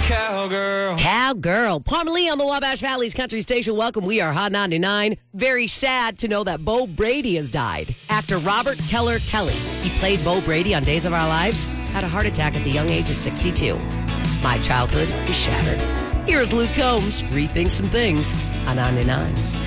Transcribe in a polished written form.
Cowgirl. Cowgirl. Palmer Lee on the Wabash Valley's Country Station. Welcome. We are Hot 99. Very sad to know that Bo Brady has died. Actor Robert Keller Kelly, he played Bo Brady on Days of Our Lives, had a heart attack at the young age of 62. My childhood is shattered. Here's Luke Combs, Rethink Some Things on 99.